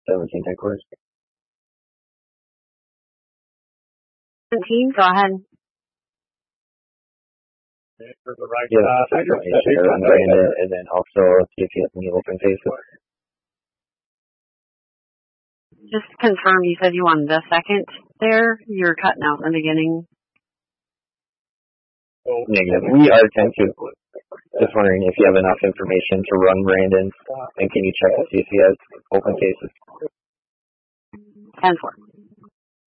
17 headquarters. 17, go ahead. For the right on Brandon, and then also see if he has any open cases. Just confirm, you said you wanted a second there? You're cutting out in the beginning. Negative. We are 10-2. Just wondering if you have enough information to run Brandon, and can you check to see if he has open cases? 10-4.